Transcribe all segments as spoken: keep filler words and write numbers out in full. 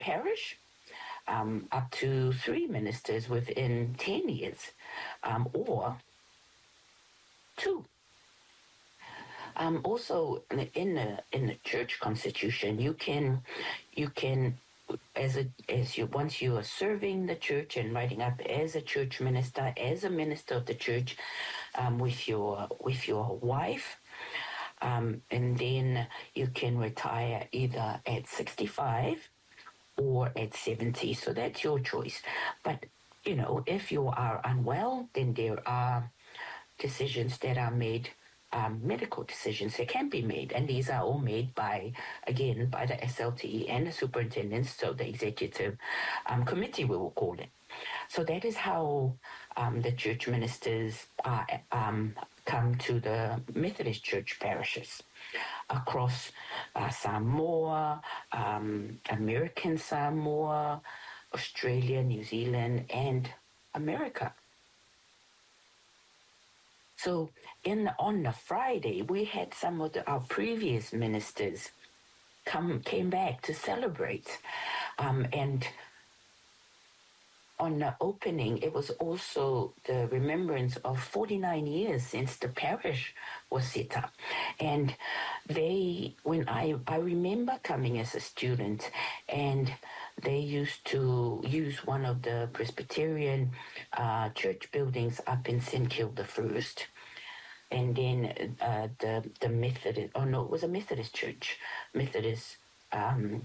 parish, um, up to three ministers within ten years, um, or two. Um, also, in the in the church constitution, you can you can as a as you once you are serving the church and writing up as a church minister, as a minister of the church, um, with your with your wife, um, and then you can retire either at sixty-five or at seventy. So that's your choice. But you know, if you are unwell, then there are decisions that are made. Um, medical decisions that can be made, and these are all made by, again, by the S L T and the superintendents, so the executive um, committee, we will call it. So that is how um, the church ministers are, um, come to the Methodist church parishes across uh, Samoa, um, American Samoa, Australia, New Zealand, and America. So in on the Friday, we had some of the, our previous ministers come came back to celebrate, um, and on the opening, it was also the remembrance of forty-nine years since the parish was set up, and they when I I remember coming as a student, and they used to use one of the Presbyterian uh, church buildings up in Saint Kilda first. And then uh, the the Methodist, oh no, it was a Methodist church, Methodist, um,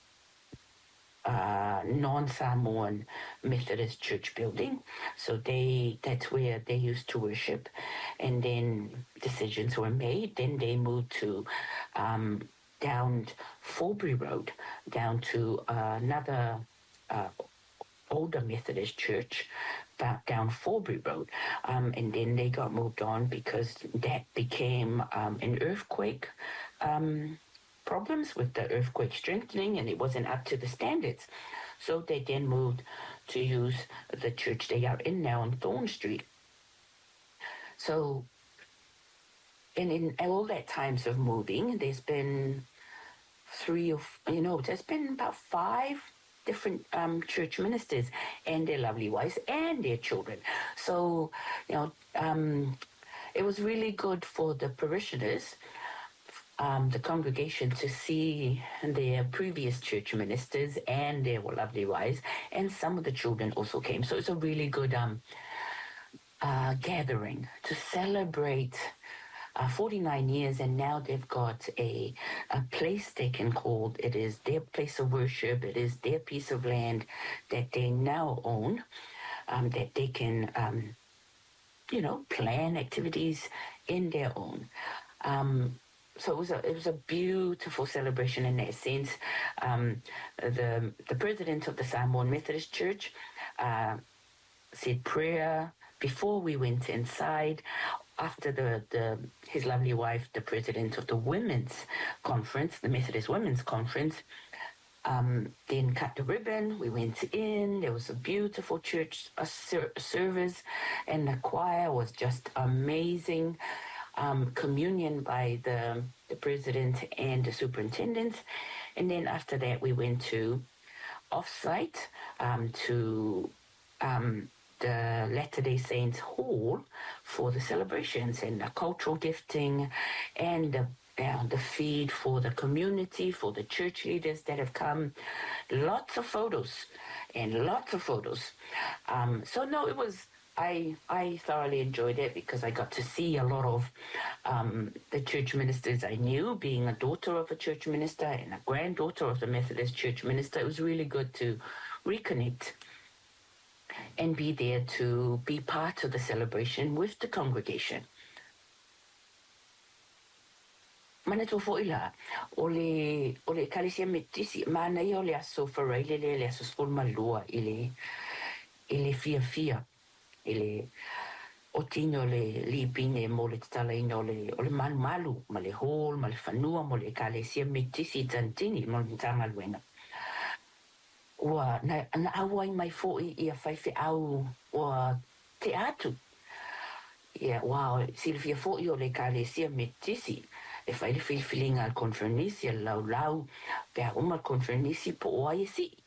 uh, non-Samoan Methodist church building. So they that's where they used to worship. And then decisions were made. Then they moved to um, down Forbury Road, down to uh, another uh, older Methodist church back down Forbury Road. Um, and then they got moved on because that became um, an earthquake um, problems with the earthquake strengthening, and it wasn't up to the standards. So they then moved to use the church they are in now on Thorn Street. So, and in all that times of moving, there's been three or, you know, there's been about five different um, church ministers and their lovely wives and their children. So, you know, um, it was really good for the parishioners, um, the congregation, to see their previous church ministers and their lovely wives, and some of the children also came. So it's a really good um, uh, gathering to celebrate Uh, forty-nine years, and now they've got a a place they can call, it is their place of worship, it is their piece of land that they now own, um, that they can, um, you know, plan activities in their own. Um, so it was a it was a beautiful celebration in that sense. Um, the the president of the Samoan Methodist Church uh, said prayer before we went inside. After the, the his lovely wife, the president of the women's conference, the Methodist Women's Conference, um, then cut the ribbon. We went in. There was a beautiful church a ser- service, and the choir was just amazing. Um, communion by the the president and the superintendent, and then after that we went to offsite um, to. Um, the Latter-day Saints Hall for the celebrations and the cultural gifting and the, uh, the feed for the community, for the church leaders that have come. Lots of photos and lots of photos. Um, so no, it was, I I thoroughly enjoyed it because I got to see a lot of um, the church ministers I knew, being a daughter of a church minister and a granddaughter of the Methodist church minister. It was really good to reconnect and be there to be part of the celebration with the congregation. Mana tō fo ila, o le, o le kalesia metisi, mana i o le aso wharai le le aso sforma lua i le, i le fia fia, i le, o tino le lipine mo le tatalaina o le, o le malu malu, ma le hol, ma le whanua, mo le kalesia metisi tantini, mo le tamaluenga. Ua, na, na awai mai fo'i ia whaiwhi au ua teatru. Ia, wow, silfia fo'i o le kalesia metisi. e whaile whiwhilinga al konferenisi lau lau, pia uma konferenisi po oa isi